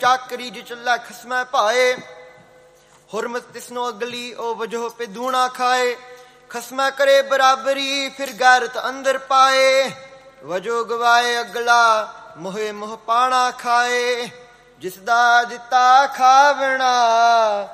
ਚਾਕਰੀ ਜਿ ਚੱਲਾ ਖਸਮੈ ਭਾਏ, ਹੁਰਮਤ ਤਿਸਨੋ ਅਗਲੀ ਉਹ ਵਜੋਹ ਪੇ ਦੂਣਾ ਖਾਏ। ਖਸਮੈ ਕਰੇ ਬਰਾਬਰੀ ਫਿਰ ਗੈਰਤ ਅੰਦਰ ਪਾਏ, ਵਜੋ ਗਵਾਏ ਅਗਲਾ ਮੋਹੇ ਮੋਹ ਪਾਣਾ ਖਾਏ। ਜਿਸਦਾ ਦਿੱਤਾ ਖਾਵਣਾ